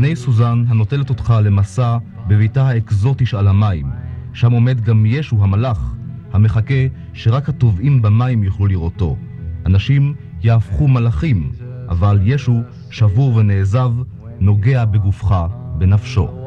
בני סוזן הנוטלת אותך למסע בביתה האקזוטי שעל המים. שם עומד גם ישו המלאך, המחכה שרק הטובעים במים יוכלו לראותו. אנשים יהפכו מלאכים, אבל ישו שבור ונעזב, נוגע בגופך, בנפשו.